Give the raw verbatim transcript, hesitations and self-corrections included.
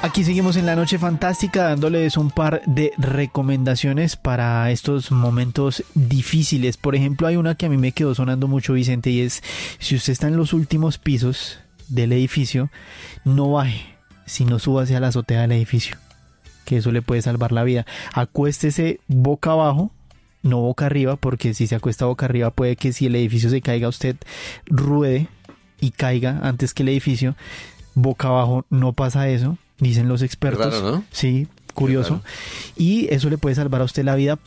Aquí seguimos en la noche fantástica dándoles un par de recomendaciones para estos momentos difíciles. Por ejemplo, hay una que a mí me quedó sonando mucho, Vicente, y es: si usted está en los últimos pisos del edificio, no baje, sino súbase a la azotea del edificio, que eso le puede salvar la vida. Acuéstese boca abajo, no boca arriba, porque si se acuesta boca arriba puede que si el edificio se caiga usted ruede y caiga antes que el edificio. Boca abajo no pasa eso, dicen los expertos. Qué raro, ¿no? Sí, curioso. Y eso le puede salvar a usted la vida